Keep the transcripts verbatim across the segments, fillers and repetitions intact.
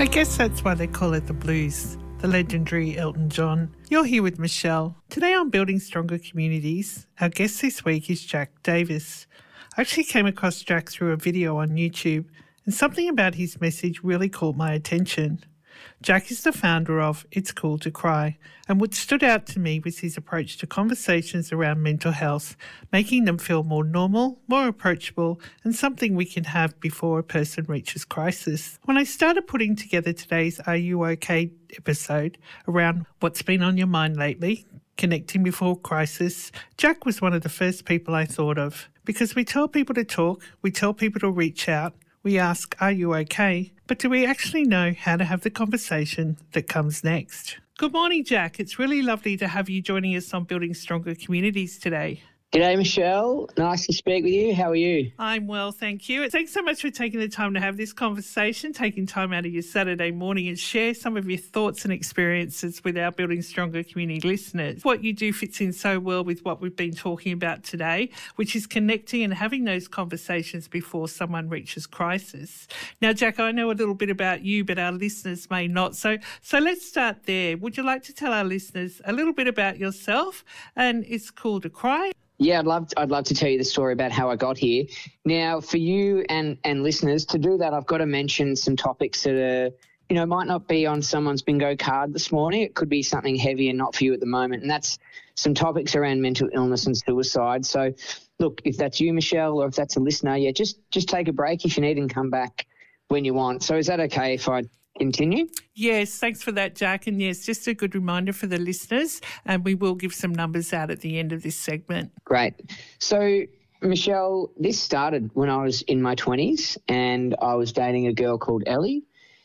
I guess that's why they call it the blues, the legendary Elton John. You're here with Michelle. Today on Building Stronger Communities, our guest this week is Jack Davis. I actually came across Jack through a video on YouTube, and something about his message really caught my attention. Jack is the founder of It's Cool to Cry, and what stood out to me was his approach to conversations around mental health, making them feel more normal, more approachable, and something we can have before a person reaches crisis. When I started putting together today's Are You OK episode around what's been on your mind lately, connecting before crisis, Jack was one of the first people I thought of, because we tell people to talk, we tell people to reach out, we ask, are you okay? But do we actually know how to have the conversation that comes next? Good morning, Jack. It's really lovely to have you joining us on Building Stronger Communities today. G'day, Michelle. Nice to speak with you. How are you? I'm well, thank you. Thanks so much for taking the time to have this conversation, taking time out of your Saturday morning and share some of your thoughts and experiences with our Building Stronger community listeners. What you do fits in so well with what we've been talking about today, which is connecting and having those conversations before someone reaches crisis. Now, Jack, I know a little bit about you, but our listeners may not. So, so let's start there. Would you like to tell our listeners a little bit about yourself and It's Cool to Cry? Yeah, I'd love to, I'd love to tell you the story about how I got here. Now, for you and, and listeners, to do that, I've got to mention some topics that are, you know, might not be on someone's bingo card this morning. It could be something heavy and not for you at the moment, and that's some topics around mental illness and suicide. So, look, if that's you, Michelle, or if that's a listener, yeah, just just take a break if you need and come back when you want. So is that okay if I continue? Yes, thanks for that, Jack. And yes, just a good reminder for the listeners, and we will give some numbers out at the end of this segment. Great. So, Michelle, this started when I was in my twenties and I was dating a girl called Ellie.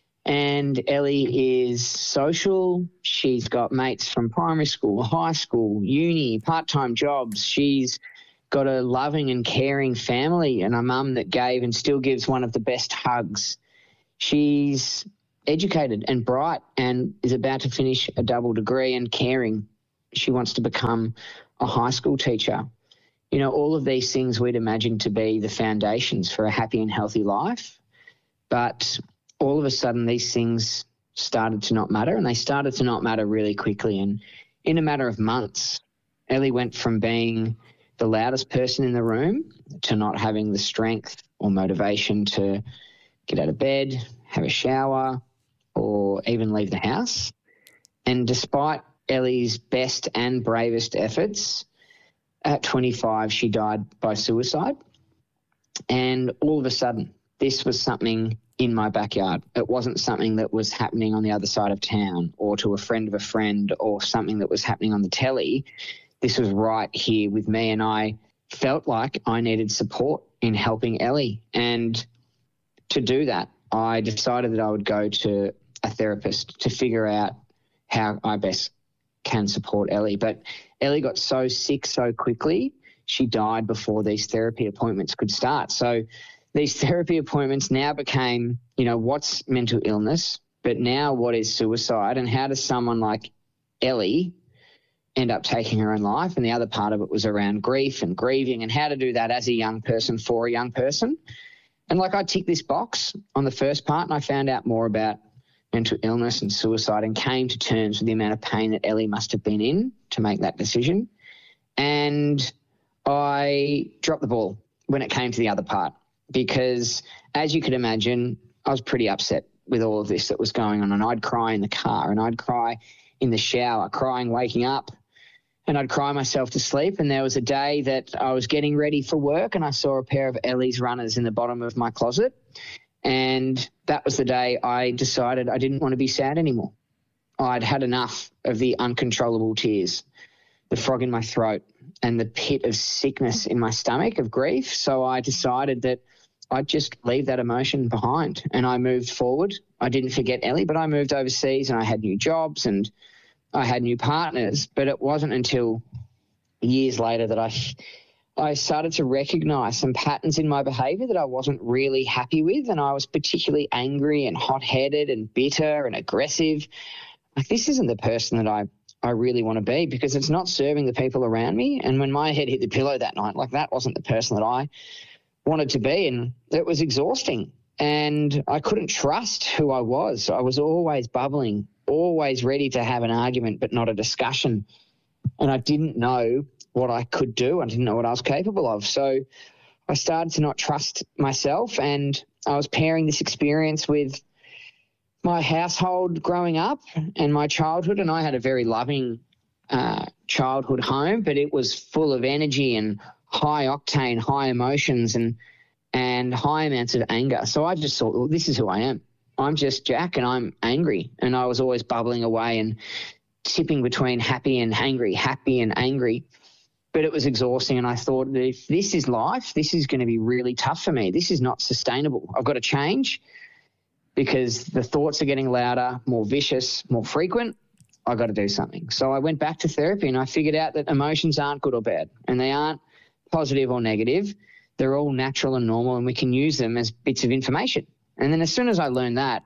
And Ellie is social. She's got mates from primary school, high school, uni, part-time jobs. She's got a loving and caring family and a mum that gave and still gives one of the best hugs. She's educated and bright and is about to finish a double degree and caring. She wants to become a high school teacher. You know, all of these things we'd imagine to be the foundations for a happy and healthy life. But all of a sudden these things started to not matter, and they started to not matter really quickly. And in a matter of months, Ellie went from being the loudest person in the room to not having the strength or motivation to get out of bed, have a shower, or even leave the house. And despite Ellie's best and bravest efforts, at twenty-five, she died by suicide. And all of a sudden, this was something in my backyard. It wasn't something that was happening on the other side of town or to a friend of a friend or something that was happening on the telly. This was right here with me, and I felt like I needed support in helping Ellie. And to do that, I decided that I would go to a therapist to figure out how I best can support Ellie. But Ellie got so sick so quickly, she died before these therapy appointments could start. So these therapy appointments now became, you know, what's mental illness, but now what is suicide, and how does someone like Ellie end up taking her own life? And the other part of it was around grief and grieving and how to do that as a young person for a young person. And like I ticked this box on the first part, and I found out more about mental illness and suicide and came to terms with the amount of pain that Ellie must have been in to make that decision. And I dropped the ball when it came to the other part, because as you could imagine, I was pretty upset with all of this that was going on, and I'd cry in the car and I'd cry in the shower, crying waking up, and I'd cry myself to sleep. And there was a day that I was getting ready for work and I saw a pair of Ellie's runners in the bottom of my closet. And that was the day I decided I didn't want to be sad anymore. I'd had enough of the uncontrollable tears, the frog in my throat, and the pit of sickness in my stomach of grief. So I decided that I'd just leave that emotion behind, and I moved forward. I didn't forget Ellie, but I moved overseas and I had new jobs and I had new partners. But it wasn't until years later that I I started to recognise some patterns in my behaviour that I wasn't really happy with, and I was particularly angry and hot-headed and bitter and aggressive. Like, this isn't the person that I, I really want to be, because it's not serving the people around me. And when my head hit the pillow that night, like, that wasn't the person that I wanted to be, and it was exhausting. and I couldn't trust who I was. I was always bubbling, always ready to have an argument but not a discussion, and I didn't know what I could do. I didn't know what I was capable of. So I started to not trust myself, and I was pairing this experience with my household growing up and my childhood, and I had a very loving uh, childhood home, but it was full of energy and high octane, high emotions and and high amounts of anger. So I just thought, well, this is who I am. I'm just Jack and I'm angry. And I was always bubbling away and tipping between happy and angry, happy and angry. But it was exhausting, and I thought that if this is life, this is going to be really tough for me. This is not sustainable. I've got to change because the thoughts are getting louder, more vicious, more frequent. I've got to do something. So I went back to therapy, and I figured out that emotions aren't good or bad, and they aren't positive or negative. They're all natural and normal, and we can use them as bits of information. And then as soon as I learned that,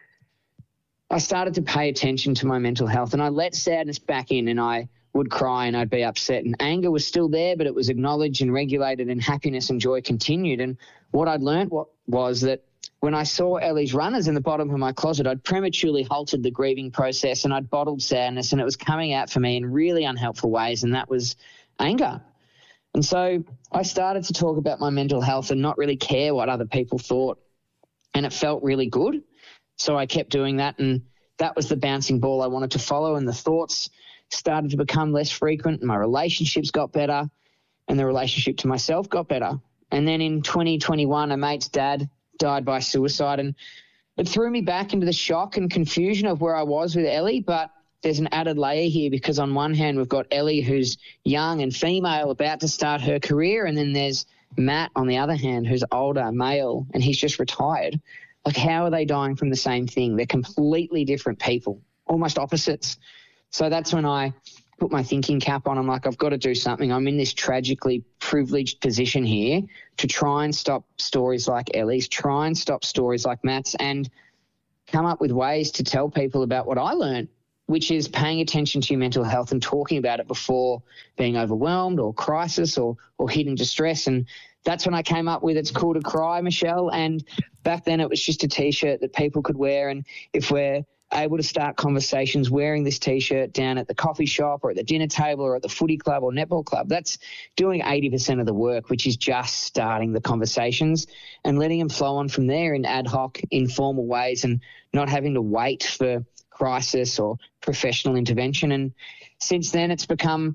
I started to pay attention to my mental health, and I let sadness back in, and I would cry and I'd be upset, and anger was still there, but it was acknowledged and regulated, and happiness and joy continued. And what I'd learned was that when I saw Ellie's runners in the bottom of my closet, I'd prematurely halted the grieving process, and I'd bottled sadness, and it was coming out for me in really unhelpful ways, and that was anger. And so I started to talk about my mental health and not really care what other people thought, and it felt really good. So I kept doing that, and that was the bouncing ball I wanted to follow, and the thoughts started to become less frequent, and my relationships got better, and the relationship to myself got better. And then in twenty twenty-one, a mate's dad died by suicide, and it threw me back into the shock and confusion of where I was with Ellie. But there's an added layer here, because on one hand we've got Ellie, who's young and female, about to start her career, and then there's Matt on the other hand, who's older, male, and he's just retired. Like, how are they dying from the same thing? They're completely different people, almost opposites. So that's when I put my thinking cap on. I'm like, I've got to do something. I'm in this tragically privileged position here to try and stop stories like Ellie's, try and stop stories like Matt's, and come up with ways to tell people about what I learned, which is paying attention to your mental health and talking about it before being overwhelmed or crisis or, or hitting distress. And that's when I came up with It's Cool to Cry, Michelle. And back then it was just a T-shirt that people could wear. And if we're able to start conversations wearing this T-shirt down at the coffee shop or at the dinner table or at the footy club or netball club, that's doing eighty percent of the work, which is just starting the conversations and letting them flow on from there in ad hoc, informal ways, and not having to wait for crisis or professional intervention. And since then it's become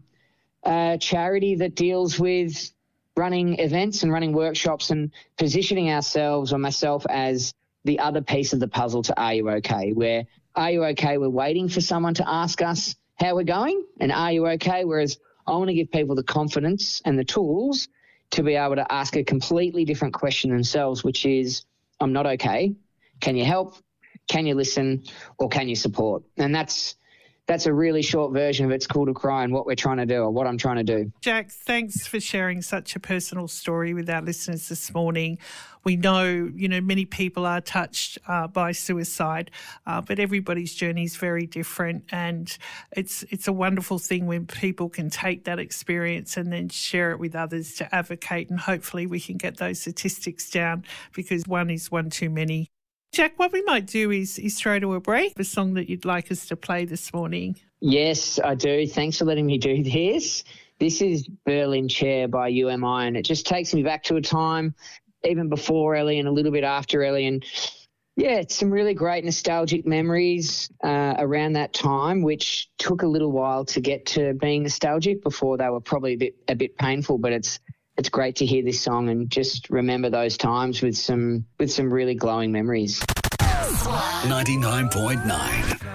a charity that deals with running events and running workshops and positioning ourselves or myself as the other piece of the puzzle to Are You Okay? Where Are You Okay? We're waiting for someone to ask us how we're going, and Are You Okay? Whereas I want to give people the confidence and the tools to be able to ask a completely different question themselves, which is, I'm not okay. Can you help? Can you listen? Or can you support? And that's that's a really short version of It's Cool to Cry and what we're trying to do, or what I'm trying to do. Jack, thanks for sharing such a personal story with our listeners this morning. We know, you know, many people are touched uh, by suicide, uh, but everybody's journey is very different, and it's it's a wonderful thing when people can take that experience and then share it with others to advocate, and hopefully we can get those statistics down, because one is one too many. Jack, what we might do is, is throw to a break, a song that you'd like us to play this morning. Yes, I do. Thanks for letting me do this. This is Berlin Chair by U M I, and it just takes me back to a time even before Ellie and a little bit after Ellie. And, yeah, it's some really great nostalgic memories uh, around that time, which took a little while to get to being nostalgic before they were probably a bit, a bit painful, but it's It's great to hear this song and just remember those times with some with some really glowing memories. ninety-nine point nine